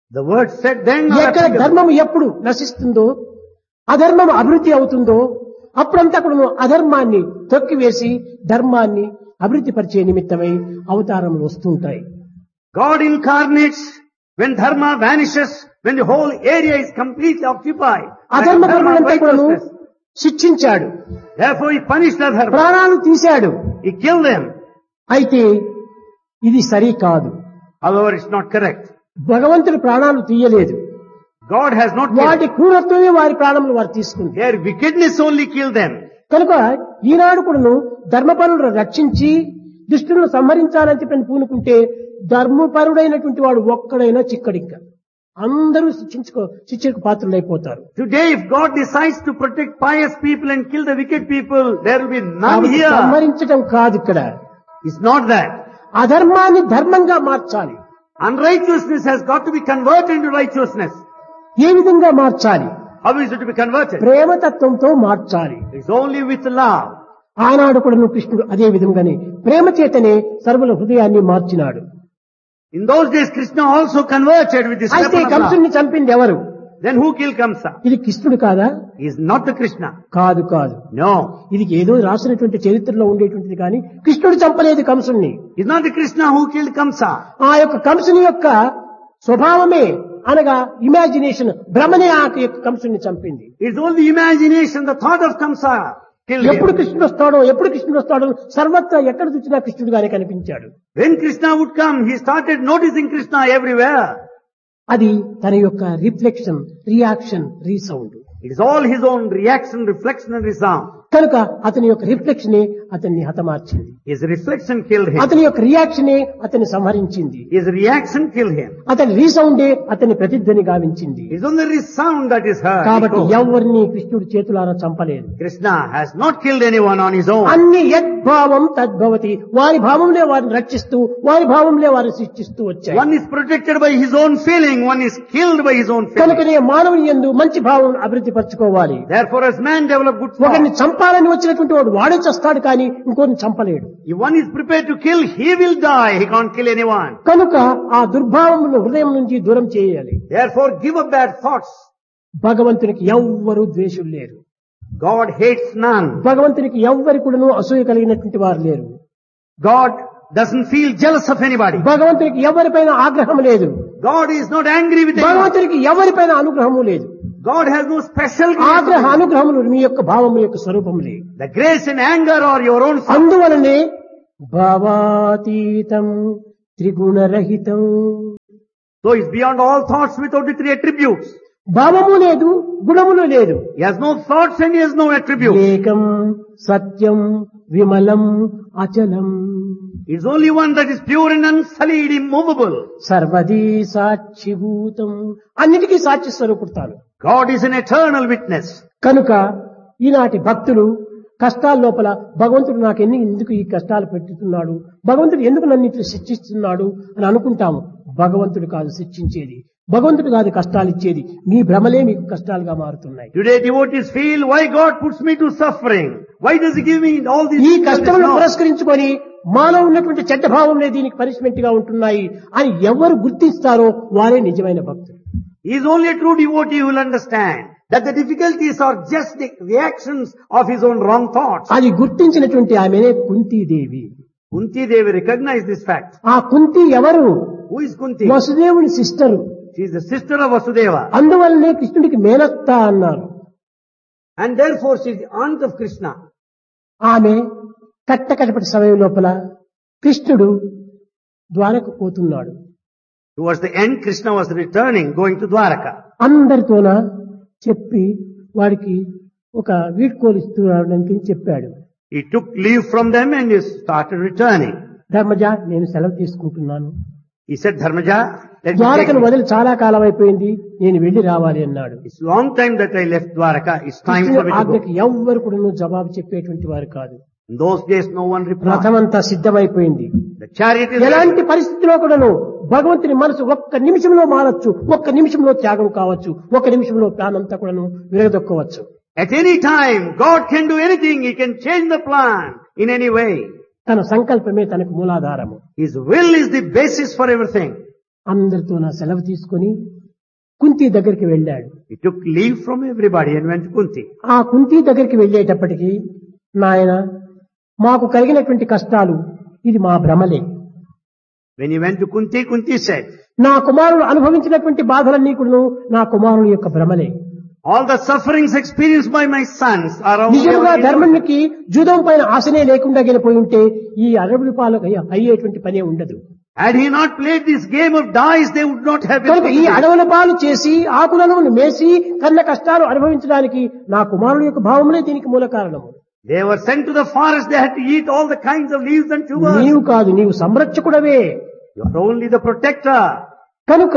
The word said then are ఎక్కడ applicable. ధర్మం ఎప్పుడు నశిస్తుందో, అధర్మం అభివృద్ధి అవుతుందో, అప్పుడంతా కూడా అధర్మాన్ని తొక్కివేసి ధర్మాన్ని అభివృద్ధి పరిచే నిమిత్తమై అవతారములు వస్తుంటాయి. God incarnates when dharma vanishes, when the whole area is completely occupied. by అధర్మ dharma పరులంతా కూడాను righteousness. శిక్షించాడు, Therefore he punished the dharma. ప్రాణాలు తీశాడు. He killed them. అయితే ఇది సరి కాదు. However, it's not correct. భగవంతుడు ప్రాణాలు తీయలేదు. God has not వాటి killed. క్రూరత్వమే వారి ప్రాణములు వారు తీసుకుంది. Their wickedness only killed them. కనుక ఈనాడు కూడాను ధర్మపరులను రక్షించి దుష్టులను సంహరించాలని చెప్పి పూనుకుంటే ధర్మపరుడైనటువంటి వాడు ఒక్కడైనా చిక్కడిక్క, అందరూ శిక్షకు పాత్రులైపోతారు. Today, if God decides to protect pious people and kill the wicked people, there will be none కాబట్టి here. సంహరించడం కాదు ఇక్కడ, It's not that. అధర్మాన్ని ధర్మంగా మార్చాలి. Unrighteousness has got to be converted into righteousness. ఏ విధంగా మార్చాలి? How is it to be converted? ప్రేమతత్వంతో మార్చాలి. It's only with love. ఆనాడు కూడా కృష్ణుడు అదే విధంగానే ప్రేమ చేతనే సర్వుల హృదయాన్ని మార్చినాడు. In those days, Krishna also converted with this అయితే weapon of love. కంసుని చంపింది ఎవరు? Then who killed Kamsa? ఇది కృష్ణుడు కాదా? He is not the Krishna. కాదు కాదు, No. ఇది ఏదో రాసినటువంటి చరిత్రలో ఉండేటువంటిది కానీ కృష్ణుడు చంపలేదు కంసుని. It's not the Krishna who killed Kamsa. ఆ యొక్క కంసుని యొక్క స్వభావమే అనగా ఇమాజినేషన్, భ్రమనే ఆ యొక్క కంసుని చంపింది. It's only imagination, the thought of Kamsa killed ఎప్పుడు him. కృష్ణుడు వస్తాడో సర్వత్రా ఎక్కడ చూసినా కృష్ణుడుగానే కనిపించాడు. When Krishna would come, he started noticing Krishna everywhere. అది తన యొక్క reflection, reaction, resound. It is all his own reaction, reflection and resound. కనుక అతని యొక్క రిఫ్లెక్షనే అతన్ని హతమార్చింది. His reflection killed him. అతని యొక్క రియాక్షనే అతన్ని సంహరించింది. His reaction killed him. అతని రీసౌండే అతని ప్రతిధ్వని గావించింది. It is only the resound that is heard. కాబట్టి Echo. ఎవరిని కృష్ణుడు చేతులారా చంపలేదు. Krishna has not killed anyone on his own. అన్ని యద్భావం తద్భవతి, వారి భావంలో వారిని రక్షిస్తూ వారి భావంలో వారిని సృష్టిస్తూ వచ్చాయి. One is protected by his own feeling, one is killed by his own feeling. కనుకనే మానవుని యందు మంచి భావం అభివృద్ధి పరచుకోవాలి. Therefore, as man develop good ఒకరిని thoughts, చంపాలని వచ్చినటువంటి వాడు వాడే చస్తాడు కానీ ఇంకోరిని చంపలేడు. if one is prepared to kill, he will die. He can't kill anyone. కనుక ఆ దుర్భావమును హృదయం నుంచి దూరం చేయాలి. Therefore, give up bad thoughts. భగవంతునికి ఎవ్వరూ ద్వేషులు లేరు. God hates none. భగవంతునికి ఎవ్వరి కూడాను అసూయ కలిగినటువంటి వారు లేరు. God doesn't feel jealous of anybody. భగవంతునికి ఎవరిపైన ఆగ్రహం లేదు. God is not angry with anyone. భగవంతునికి ఎవరిపైన అనుగ్రహము లేదు. God has no special ఆగ్రహ grace. అనుగ్రహములు మీ యొక్క భావము యొక్క స్వరూపములే. The grace and anger are your own. అందువలనే భావాతీతం త్రిగుణరహితం. So it's beyond all thoughts without the three attributes. భావము లేదు, గుణములు లేదు. He has no thoughts and he has no attributes. ఏకం సత్యం విమలం అచలం It's only one that is pure and unsullied, immovable. సర్వదీ సాక్షిభూతం, అన్నిటికీ సాక్షి స్వరూపుడతాను. God is an eternal witness. కనుక ఈనాటి భక్తులు కష్టాల లోపల భగవంతుడు నాకు ఎందుకు ఈ కష్టాలు పెట్టుతున్నాడు, భగవంతుడు ఎందుకు నన్ను ఇట్లా శిక్షిస్తున్నాడు అని అనుకుంటాము. భగవంతుడు కాదు శిక్షించేది, భగవంతుడు కాదు కష్టాలు ఇచ్చేది. మీ భ్రమలే మీకు కష్టాలుగా మారుతున్నాయి. Today devotees feel, why God puts me to suffering? Why does he give me all these ఈ things? కష్టములను పురస్కరించుకొని మానవ ఉన్నటువంటి చెడ్డ భావంలో దీనికి పనిష్మెంట్ గా ఉంటున్నాయి అని ఎవరు గుర్తిస్తారో వారే నిజమైన భక్తులు. He is only a true devotee who will understand that the difficulties are just the reactions of his own wrong thoughts. అది గుర్తించినటువంటి ఆమెనే Kuntidevi. Kunti Devi recognized this fact. ఆ కుంతి ఎవరు? Who is Kunti? వసుదేవుని sister. She is the sister of Vasudeva. అందువల్లనే కృష్ణుడికి మేనత్త అన్నారు. And therefore she is the aunt of Krishna. ఆమె కట్టకటపటి సమయం లోపల కృష్ణుడు ద్వారకు పోతున్నాడు. Towards the end, Krishna was returning, going to Dwaraka. అందరితోన చెప్పి వాడికి ఒక వీడ్కోలు ఇస్తున్నాడని చెప్పాడు. He took leave from them and he started returning. Dharmaja, నేను సెలవు తీసుకుంటున్నాను. He said, Dharmaja, let me take ద్వారకను leave. వదిలి చాలా కాలం అయిపోయింది, నేను వెళ్లి రావాలి అన్నాడు. It's long time that I left Dwaraka. It's time for me to go. ఆజ్ఞకి ఎవ్వరు కూడా జవాబు చెప్పేటువంటి వారు కాదు. In those days, no one replied. రథమంతా సిద్ధమైపోయింది. The chariot is ready. ఎలాంటి పరిస్థితిలో కూడాను భగవంతుని మనసు ఒక్క నిమిషంలో మారచ్చు, ఒక్క నిమిషంలో త్యాగం కావచ్చు, ఒక్క నిమిషంలో ప్రాణంతా కూడాను విరగదొక్కవచ్చు. At any time, God can do anything. He can change the plan in any way. తన సంకల్పమే తనకు మూలాధారము. His will is the basis for everything. అందరితో నా సెలవు తీసుకొని కుంతి దగ్గరికి వెళ్ళాడు. He took leave from everybody and went to Kunti. ఆ కుంతి దగ్గరికి వెళ్ళేటప్పటికి, నాయన మాకు కలిగినటువంటి కష్టాలు ఇది మా భ్రమలే. When he went to Kunti, Kunti said, నా కుమారుడు అనుభవించినటువంటి బాధలన్నీ కూడా నా కుమారుని యొక్క భ్రమలే. all the sufferings experienced by my sons are only నిజంగా ధర్మానికి జూదం పైన ఆశనే లేకుండా గెలిపోయి ఉంటే ఈ అరబి పాలకు అయ్యేటువంటి పనే ఉండదు. Had he not played this game of dice, they would not have కనుక ఈ been. అడవుల పాలు చేసి ఆకులను మేసి కన్న కష్టాలు అనుభవించడానికి నా కుమారుడు యొక్క భావములే దీనికి మూల కారణము. They were sent to the forest, they had to eat all the kinds of leaves and tubers. నీవు కాదు, నీవు సంరక్షకుడవే. You are only the protector. కనుక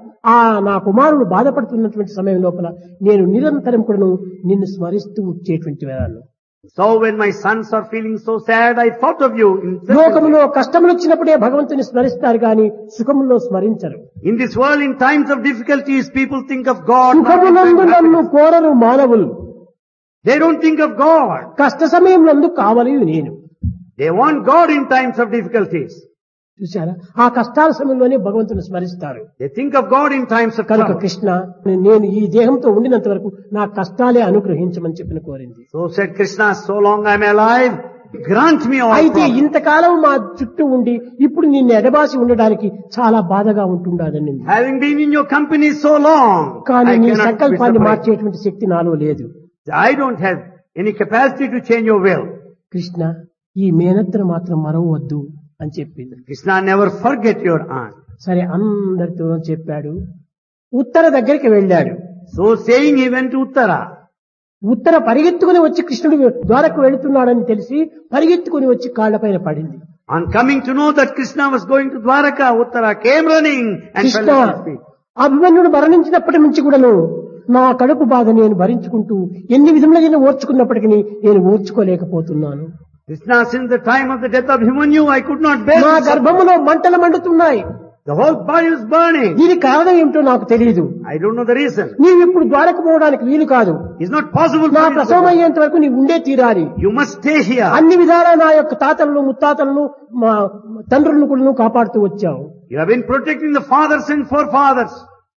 ఆ నా కుమారుడు బాధపడుతున్నటువంటి సమయం లోపల నేను నిరంతరం కూడా నిన్ను స్మరిస్తూ వచ్చేటువంటి వాడు. So when my sons are feeling so sad, I thought of you. లోకములో కష్టములు వచ్చినప్పుడే భగవంతుని స్మరిస్తారు గాని సుఖములో స్మరించరు. In this world, in times of difficulties, people think of God. not in సుఖమునందు times of నన్ను happiness. కోరరు మానవులు, They don't think of God. కష్ట సమయంలో కావాలి నేను. They want God in times of difficulties. చూశారా, ఆ కష్టాల సమయంలోనే భగవంతుని స్మరిస్తారు. They think of God in times of కనుక trouble. కృష్ణ, నేను ఈ దేహంతో ఉండినంత వరకు నా కష్టాలే అనుగ్రహించమని చెప్పిన కోరింది. So said Krishna, so long I am alive, grant me all అయితే problems. ఇంతకాలం మా చుట్టూ ఉండి ఇప్పుడు నిన్ను ఎడబాసి ఉండడానికి చాలా బాధగా ఉంటుండదని. Having been in your company so long, కానీ I నీ cannot be సంకల్పాన్ని surprised. మార్చేటువంటి శక్తి నాలో లేదు. I don't have any capacity to change your will. Krishna, ఈ మేనత్తను మాత్రం మరవద్దు అని చెప్పింది. Krishna, never forget your aunt. సరే అందరితో చెప్పాడు. ఉత్తర దగ్గరికి వెళ్ళాడు. So saying, he went to Uttara. ఉత్తర పరిగెత్తుకుని వచ్చి కృష్ణుడు ద్వారకు వెళుతున్నాడని తెలిసి పరిగెత్తుకుని వచ్చి కాళ్లపైన పడింది. On coming to know that Krishna was going to Dwaraka, Uttara came running and Krishna, fell at his feet. అభిమన్యుడు మరణించినప్పటి నుంచి కూడాను నా కడుపు బాధ నేను భరించుకుంటూ ఎన్ని విధములైన ఓర్చుకున్నప్పటికీ నేను ఓర్చుకోలేకపోతున్నాను. Krishna, since the time of the death of Himanyu, I could not bear నా this. గర్భములో మంటలు మండుతున్నాయి. The whole body was burning. దీనికి కారణం ఏమిటో నాకు తెలియదు. I don't know the reason. నీవు ఇప్పుడు ద్వారకు పోవడానికి వీలు కాదు. It's not possible నా for you to ప్రసవం go. అయ్యేంత వరకు నీవు ఉండే తీరాలి. You must stay here. అన్ని విధాలా నా యొక్క తాతలను ముత్తాతలను మా తండ్రులను కూడా కాపాడుతూ వచ్చావు. You have been protecting the fathers and forefathers.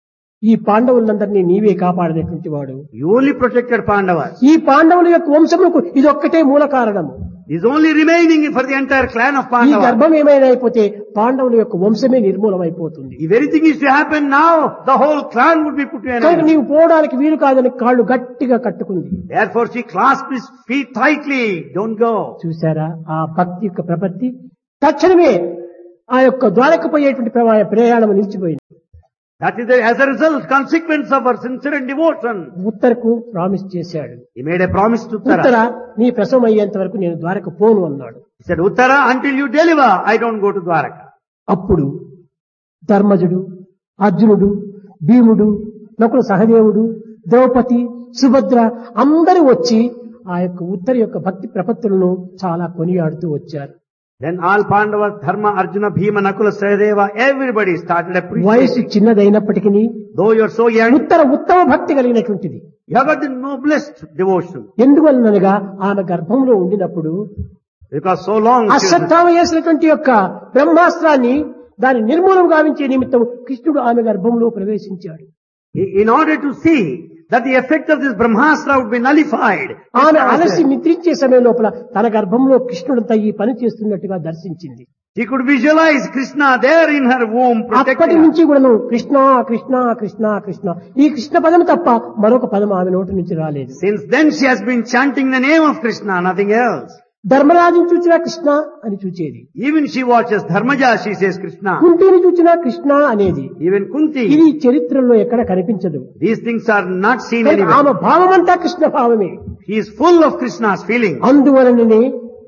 ఈ పాండవులందరినీ నీవే కాపాడినటువంటి వాడు. You only protected Pandavas. ఈ పాండవుల యొక్క వంశములకు ఇది ఒక్కటే మూల కారణము. Is only remaining for the entire clan of ఈ Pandavas. గర్భం ఏమైనా అయిపోతే పాండవుల యొక్క వంశమే నిర్మూలమైపోతుంది. If anything is to happen now, the whole clan would be put to an కనుక end. నీవు పోవడానికి వీలు కాదని కాళ్ళు గట్టిగా కట్టుకుంది. Therefore she clasped his feet tightly. Don't go. చూసారా ఆ భక్తి యొక్క ప్రపత్తి. తక్షణమే ఆ యొక్క ద్వారకు పోయేటువంటి ప్రయాణం నిలిచిపోయింది. That is as a result, consequence of her sincere devotion. ఉత్తరకు promise చేశాడు. He made a promise to Uttara, Uttara. నీ ప్రసవం అయ్యేంత వరకు నేను ద్వారకు పోను అన్నాడు. He said, Uttara, until you deliver, I don't go to Dwaraka. అప్పుడు ధర్మజుడు, అర్జునుడు, భీముడు, నకుల సహదేవుడు, ద్రౌపది, సుభద్ర అందరూ వచ్చి ఆ యొక్క ఉత్తర యొక్క భక్తి ప్రపత్తులను చాలా కొనియాడుతూ వచ్చారు. Then all Pandavas, Dharma, Arjuna, Bhima, Nakula, Sahadeva, everybody started వయసు appreciating. చిన్నదైనప్పటికీ Though you are so young, ఉత్తర ఉత్తమ భక్తి కలిగినటువంటిది. you have got the noblest devotion. ఎందువలనగా ఆమె గర్భంలో ఉండినప్పుడు Because so long, she was- Ashwatthama చేసినటువంటి యొక్క బ్రహ్మాస్త్రాన్ని దాని నిర్మూలం గావించే నిమిత్తం కృష్ణుడు ఆమె గర్భంలో ప్రవేశించాడు. in order to see that the effect of this Brahmastra would be nullified, ఆమె అలసి నిద్రించే సమయం లోపల తన గర్భంలో కృష్ణుడంతా ఈ పని చేస్తున్నట్టుగా దర్శించింది. she could visualize Krishna there in her womb అప్పటి protecting her. నుంచి కూడాను కృష్ణ కృష్ణ కృష్ణ కృష్ణ ఈ కృష్ణ పదం తప్ప మరొక పదం ఆమె నోటి నుంచి రాలేదు. Since then she has been chanting the name of Krishna, nothing else. ధర్మరాజుని చూచినా కృష్ణ అని చూచేది. Even she watches Dharmaja, she says Krishna. కుంతిని చూచినా కృష్ణ అనేది. Even Kunti. ఇది చరిత్రలో ఎక్కడ కనిపించదు. These things are not seen కనుక anywhere. ఆమె భావమంతా కృష్ణ భావమే. He is full of Krishna's feeling. అందువలననే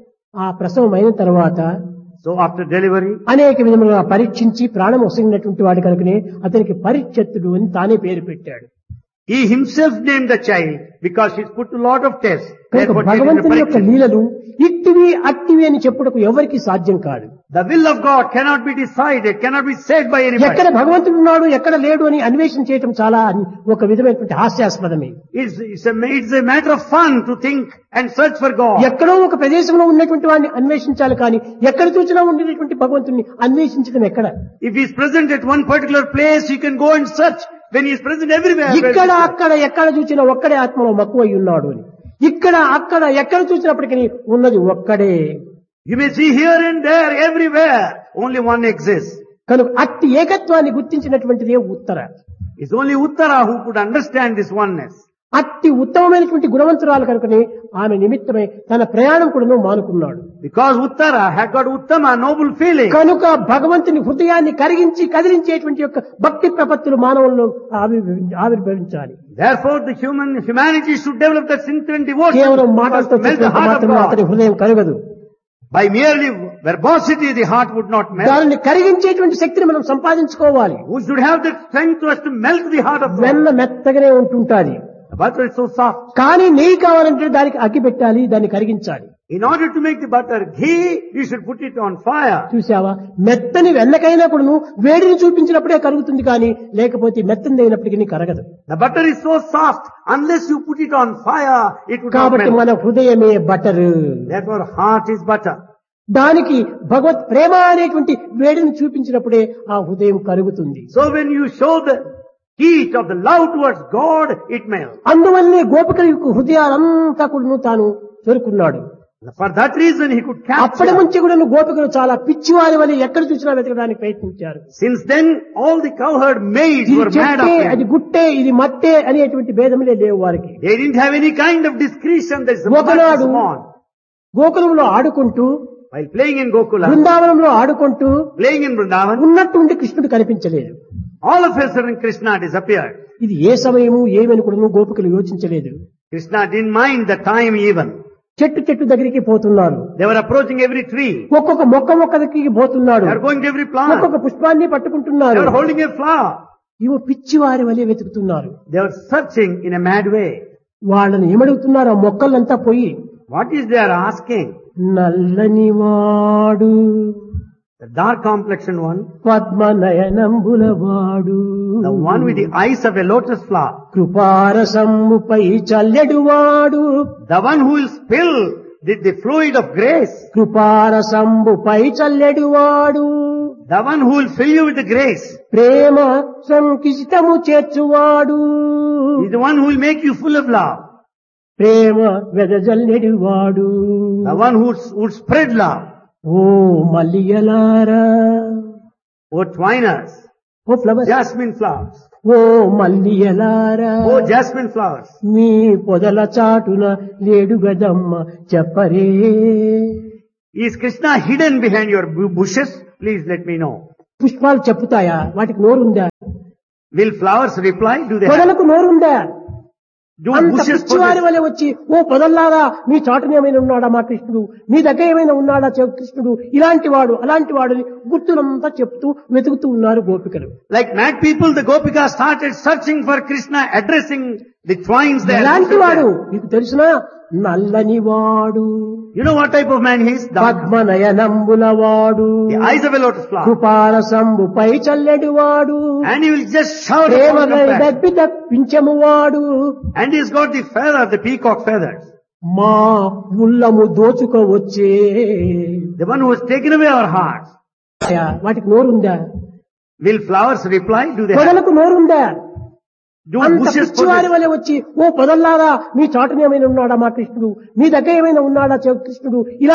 ఆ ప్రసవం అయిన తర్వాత So after delivery, అనేక విధములుగా పరీక్షించి ప్రాణం వసిగినటువంటి వాడి కనుకనే అతనికి పరీక్షత్తుడు అని తానే పేరు పెట్టాడు. he himself named the child because she's put a lot of tests. కనుక Therefore, she named the భగవంతుని యొక్క Parikshit. లీలలు ఇట్టివి అట్టివి అని చెప్పుటకు ఎవరికి సాధ్యం కాదు. The will of God cannot be decided, cannot be said by anybody. ఎక్కడ భగవంతుడు ఉన్నాడు ఎక్కడ లేడు అని అన్వేషణ చేయటం చాలా ఒక విధమైనటువంటి హాస్యాస్పదమే. It's a matter of fun to think and search for God. ఎక్కడో ఒక ప్రదేశంలో ఉన్నటువంటి వాడిని అన్వేషించాలి కానీ ఎక్కడ చూసినా ఉండేటువంటి భగవంతుని అన్వేషించడం ఎక్కడ? If he is present at one particular place, you can go and search. when he is present everywhere. ఇక్కడ అక్కడ ఎక్కడ చూసినా ఒక్కడే ఆత్మలో మక్కువై ఉన్నాడు అని. ఇక్కడ అక్కడ ఎక్కడ చూసినప్పటికీ ఉన్నది ఒక్కడే. You may see here and there, everywhere, only one exists. కనుక అట్టి ఏకత్వాన్ని గుర్తించినటువంటిదే ఉత్తర. It's only Uttara who could understand this oneness. అట్టి ఉత్తమమైనటువంటి గుణవంతురాలు కనుకనే ఆమె నిమిత్తమై తన ప్రయాణం కూడా మానుకున్నాడు. Because Uttara had got Uttama, noble feeling. కనుక భగవంతుని హృదయాన్ని కరిగించి కదిలించేటువంటి యొక్క భక్తి ప్రపత్తులు మానవుల్లో ఆవిర్భవించాలి. Therefore the humanity should develop that sincere devotion. కేవలం మాటలతో అతని హృదయం కరగదు. By merely verbosity the heart would not melt. దానిని కరిగించేటువంటి శక్తిని మనం సంపాదించుకోవాలి. Who should have the strength to us to melt the heart of God? వెన్న మెత్తగానే ఉంటుంటాది. The butter is so soft. కానీ నెయ్యి కావాలంటే దానికి అగ్గి పెట్టాలి, దాన్ని కరిగించాలి. In order to make the butter ghee, you should put it on fire. చూసావా, మెత్తని వెన్నకైనా కూడా వేడిని చూపించినప్పుడే కరుగుతుంది, కానీ లేకపోతే మెత్తని అయినప్పటికీ కరగదు. The butter is so soft, unless you put it on fire, it would not కాబట్టి melt. మన హృదయమే butter. Therefore heart is butter. దానికి భగవత్ ప్రేమ అనేటువంటి వేడిని చూపించినప్పుడే ఆ హృదయం కరుగుతుంది. So when you show the heat of the love towards God, it melts. అందువల్లే గోపికల యొక్క హృదయాలంతా కూడా తాను చేరుకున్నాడు. For that reason he could అప్పటి capture. నుంచి కూడా గోపికలు చాలా పిచ్చివారి వల్ల ఎక్కడ చూసినా వెతకడానికి ప్రయత్నించారు. Since then all the cowherd maids ఇది were mad చెట్టే, of అది him. గుట్టే, ఇది మట్టే అనేటువంటి భేదములే లేవు వారికి. They didn't have any kind of discretion. That is the ఒకనాడు on. గోకులంలో ఆడుకుంటూ, While playing in Gokula, బృందావనంలో ఆడుకుంటూ playing in Vrindavan, ఉన్నట్టుండి కృష్ణుడు కనిపించలేదు. all of a sudden Krishna disappeared. ఇది ఏ సమయము ఏమని కూడా గోపికలు యోచించలేదు. Krishna didn't mind the time even. చెట్టు దగ్గరికి పోతున్నారు. They were approaching every tree. ఒక్కొక్క మొక్క దగ్గరికి పోతున్నాడు. They were going to every plant. ఒక్కొక్క పుష్పాన్ని They పట్టుకుంటున్నారు. were holding a flower. ఇవో పిచ్చివారి వలె వెతుకుతున్నారు. They were searching in a mad way. వాళ్ళని ఏమడుగుతున్నారు? ఆ మొక్కలంతా పోయి, What is they are asking? నల్లనివాడు, The dark complexioned one, పద్మనయనంబులవాడు, the one with the eyes of a lotus flower, కృపారసమ్ముపై చల్లెడువాడు, the one who will spill the fluid of grace, కృపారసంబుపై చల్లెడువాడు, the one who will fill you with the grace, Prema సంకిష్టము చేర్చువాడు, is the one who will make you full of love, Prema వెదజల్లెడువాడు. the one who would spread love. Oh మల్లియలారా, Oh twiners, oh flowers, jasmine flowers, oh మల్లియలారా, oh jasmine flowers, మీ పొదల చాటున లేడు గదమ్మ చెప్పరే. is Krishna hidden behind your bushes? Please let me know. పుష్పాలు చెప్పుతాయా? వాటికి నోరుందా? Will flowers reply? Do they have? పొదలకు నోరుందా? Do అంత bushes పిచ్చివారి possess? వలె వచ్చి, ఓ పొదల్లారా, మీ చాటున ఏమైనా ఉన్నాడా మా కృష్ణుడు, మీ దగ్గర ఏమైనా ఉన్నాడా కృష్ణుడు, ఇలాంటి వాడు అలాంటి వాడు గుర్తులంతా చెప్తూ వెతుకుతూ ఉన్నారు గోపికలు. Like mad people, the Gopika started searching for Krishna, addressing the twines there. ఎలాంటి వాడు మీకు తెలుసునా? నల్లని వాడు, You know what type of man he is? పద్మనయనంబులవాడు, The eyes of a lotus flower. కృపారసంబుపై చల్లెడువాడు, And he will just shout upon ప్రేమగై compassion. దప్పి తప్పించమువాడు, And he's got the feather, the peacock feathers. మా ఉల్లము దోచుకోవచ్చే. The one who has taken away our hearts. వాటికి నోరుందా? Will flowers reply? Do they have? పొదలకు నోరుందా? Do అంత bushes పిచ్చివారి possess? వలె వచ్చి, ఓ పొదల్లారా, మీ చాటున ఏమైనా ఉన్నాడా మా కృష్ణుడు, మీ దగ్గర ఏమైనా ఉన్నాడా కృష్ణుడు, ఇలా